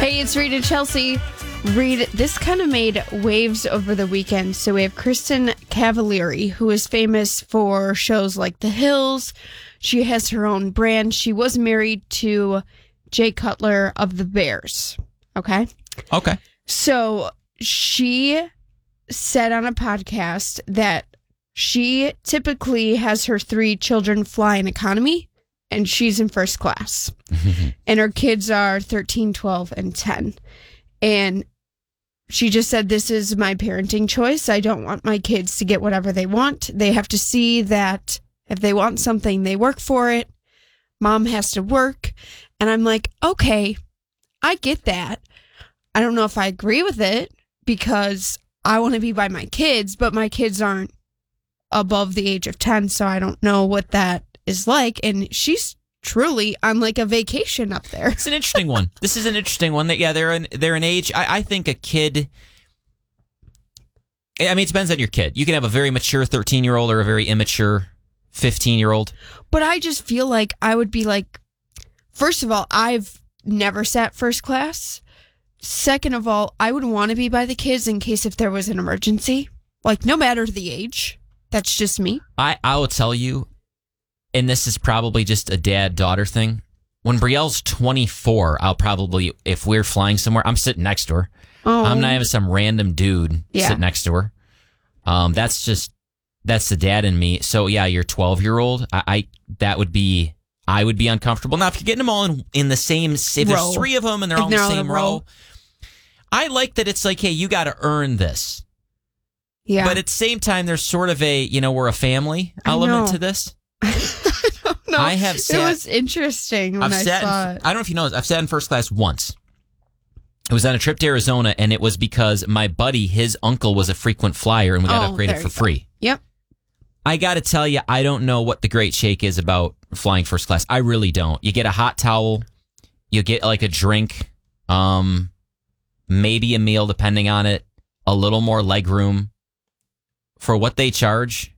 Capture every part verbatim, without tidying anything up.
Hey, it's Rita Chelsea. Read, this kind of made waves over the weekend. So we have Kristen Cavallari, who is famous for shows like The Hills. She has her own brand. She was married to Jay Cutler of the Bears. Okay? Okay. So she said on a podcast that she typically has her three children fly in economy, and she's in first class. And her kids are thirteen, twelve, and ten. And she just said, this is my parenting choice. I don't want my kids to get whatever they want. They have to see that if they want something, they work for it. Mom has to work. And I'm like, okay, I get that. I don't know if I agree with it because I want to be by my kids, but my kids aren't above the age of ten, so I don't know what that is like. And she's truly on like a vacation up there. It's an interesting one. This is an interesting one. That yeah, they're an they're an age. I, I think a kid. I mean, it depends on your kid. You can have a very mature thirteen year old or a very immature fifteen year old. But I just feel like I would be like, first of all, I've never sat first class. Second of all, I would want to be by the kids in case if there was an emergency. Like, no matter the age. That's just me. I, I will tell you, and this is probably just a dad-daughter thing. When Brielle's twenty-four, I'll probably, if we're flying somewhere, I'm sitting next to her. Oh. I'm not having some random dude yeah. sit next to her. Um, that's just, that's the dad in me. So, yeah, your twelve-year-old, I, I that would be, I would be uncomfortable. Now, if you're getting them all in, in the same, if row. there's three of them and they're if all in they're the same row. row, I like that it's like, hey, you got to earn this. Yeah. But at the same time, there's sort of a, you know, we're a family element to this. I don't know. I have sat, it was interesting when I've I sat saw in, it. I don't know if you know this. I've sat in first class once. It was on a trip to Arizona, and it was because my buddy, his uncle, was a frequent flyer, and we got Oh, upgraded for free. Go. Yep. I got to tell you, I don't know what the great shake is about flying first class. I really don't. You get a hot towel, you get like a drink, um, maybe a meal depending on it, a little more leg room. For what they charge,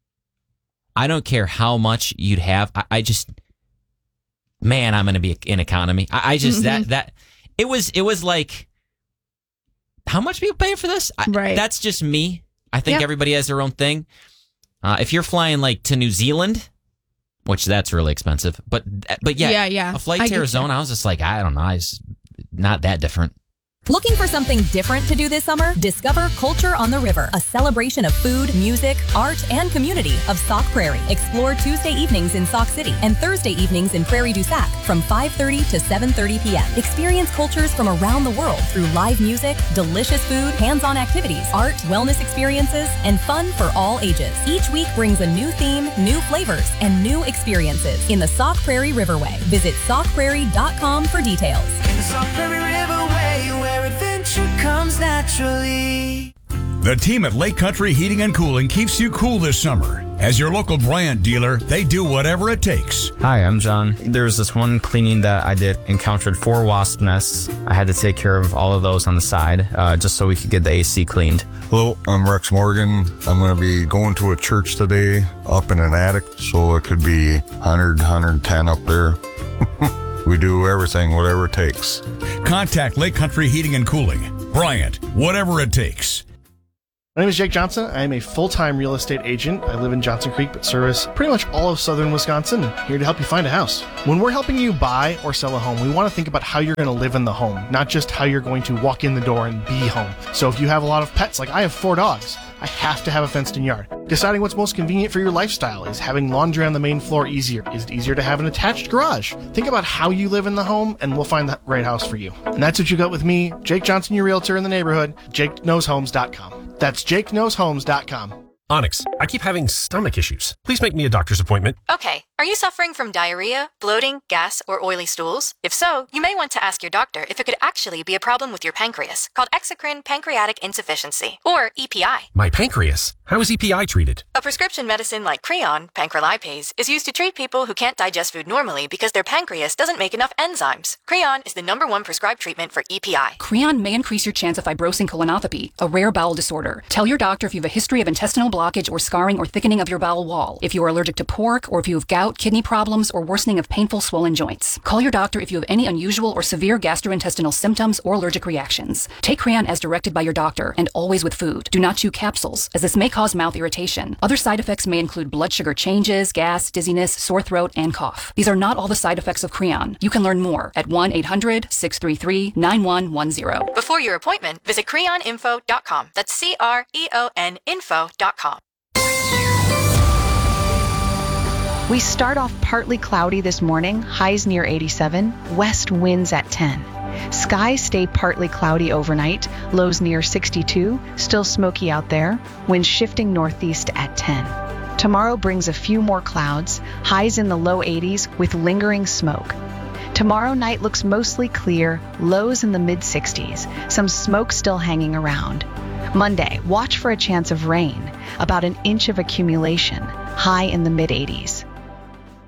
I don't care how much you'd have. I, I just, man, I'm going to be in economy. I, I just, Mm-hmm. that, that, it was, it was like, how much people pay for this? I, Right. That's just me. I think Yep. everybody has their own thing. Uh, if you're flying like to New Zealand, which that's really expensive, but, but yeah, Yeah, yeah. a flight I to get Arizona, that. I was just like, I don't know. I just, not that different. Looking for something different to do this summer? Discover Culture on the River, a celebration of food, music, art, and community of Sauk Prairie. Explore Tuesday evenings in Sauk City and Thursday evenings in Prairie du Sac from five thirty to seven thirty p.m. Experience cultures from around the world through live music, delicious food, hands-on activities, art, wellness experiences, and fun for all ages. Each week brings a new theme, new flavors, and new experiences in the Sauk Prairie Riverway. Visit sauk prairie dot com for details. In the Sauk Prairie Riverway, where adventure comes naturally. The team at Lake Country Heating and Cooling keeps you cool this summer. As your local Bryant dealer, they do whatever it takes. Hi, I'm John. There was this one cleaning that I did, encountered four wasp nests. I had to take care of all of those on the side, uh, just so we could get the A C cleaned. Hello, I'm Rex Morgan. I'm going to be going to a church today up in an attic, so it could be one hundred, one hundred ten up there. We do everything, whatever it takes. Contact Lake Country Heating and Cooling. Bryant, whatever it takes. My name is Jake Johnson. I am a full-time real estate agent. I live in Johnson Creek, but service pretty much all of southern Wisconsin. I'm here to help you find a house. When we're helping you buy or sell a home, we want to think about how you're going to live in the home, not just how you're going to walk in the door and be home. So if you have a lot of pets, like I have four dogs, I have to have a fenced-in yard. Deciding what's most convenient for your lifestyle. Is having laundry on the main floor easier? Is it easier to have an attached garage? Think about how you live in the home, and we'll find the right house for you. And that's what you got with me, Jake Johnson, your realtor in the neighborhood, jake knows homes dot com. That's jake knows homes dot com. Onyx, I keep having stomach issues. Please make me a doctor's appointment. Okay, are you suffering from diarrhea, bloating, gas, or oily stools? If so, you may want to ask your doctor if it could actually be a problem with your pancreas, called exocrine pancreatic insufficiency, or E P I. My pancreas? How is E P I treated? A prescription medicine like Creon, pancrelipase, is used to treat people who can't digest food normally because their pancreas doesn't make enough enzymes. Creon is the number one prescribed treatment for E P I. Creon may increase your chance of fibrosing colonopathy, a rare bowel disorder. Tell your doctor if you have a history of intestinal blockage blockage or scarring or thickening of your bowel wall, if you are allergic to pork, or if you have gout, kidney problems, or worsening of painful swollen joints. Call your doctor if you have any unusual or severe gastrointestinal symptoms or allergic reactions. Take Creon as directed by your doctor and always with food. Do not chew capsules, as this may cause mouth irritation. Other side effects may include blood sugar changes, gas, dizziness, sore throat, and cough. These are not all the side effects of Creon. You can learn more at one eight hundred, six three three, nine one one zero. Before your appointment, visit creon info dot com. That's C R E O N info dot com. We start off partly cloudy this morning, highs near eighty-seven, west winds at ten. Skies stay partly cloudy overnight, lows near sixty-two, still smoky out there, winds shifting northeast at ten. Tomorrow brings a few more clouds, highs in the low eighties with lingering smoke. Tomorrow night looks mostly clear, lows in the mid sixties, some smoke still hanging around. Monday, watch for a chance of rain, about an inch of accumulation, high in the mid eighties.